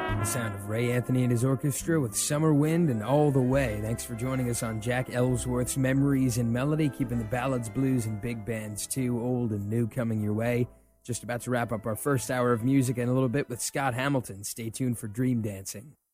The sound of Ray Anthony and his orchestra with Summer Wind and All the Way. Thanks for joining us on Jack Ellsworth's Memories in Melody, keeping the ballads, blues, and big bands too, old and new, coming your way. Just about to wrap up our first hour of music in a little bit with Scott Hamilton. Stay tuned for Dream Dancing.